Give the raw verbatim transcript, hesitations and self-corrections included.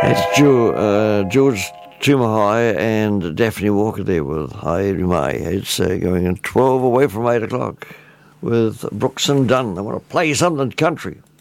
That's Joe, uh, George Tumahai and Daphne Walker there with Haere Mai. It's uh, going at twelve away from eight o'clock with Brooks and Dunn. I want to play something country.